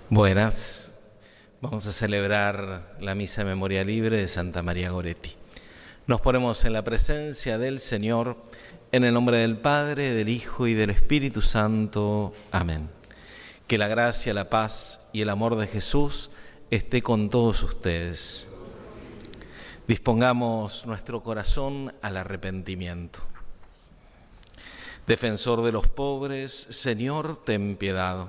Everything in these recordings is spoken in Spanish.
Buenas, vamos a celebrar la misa de memoria libre de Santa María Goretti. Nos ponemos en la presencia del Señor, en el nombre del Padre, del Hijo y del Espíritu Santo. Amén. Que la gracia, la paz y el amor de Jesús esté con todos ustedes. Dispongamos nuestro corazón al arrepentimiento. Defensor de los pobres, Señor, ten piedad.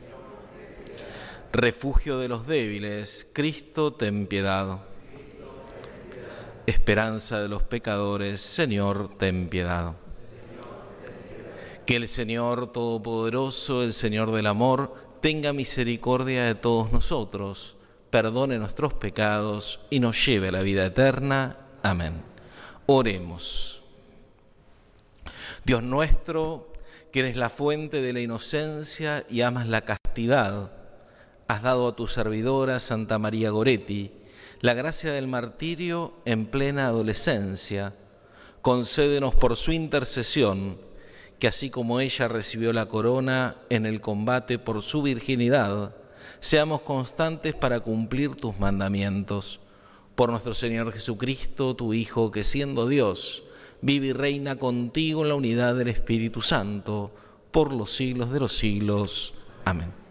Refugio de los débiles, Cristo, ten piedad. Esperanza de los pecadores, Señor, ten piedad. Que el Señor Todopoderoso, el Señor del amor, tenga misericordia de todos nosotros, perdone nuestros pecados y nos lleve a la vida eterna. Amén. Oremos. Dios nuestro, que eres la fuente de la inocencia y amas la castidad, has dado a tu servidora Santa María Goretti la gracia del martirio en plena adolescencia. Concédenos por su intercesión que así como ella recibió la corona en el combate por su virginidad, seamos constantes para cumplir tus mandamientos. Por nuestro Señor Jesucristo, tu Hijo, que siendo Dios, vive y reina contigo en la unidad del Espíritu Santo, por los siglos de los siglos. Amén.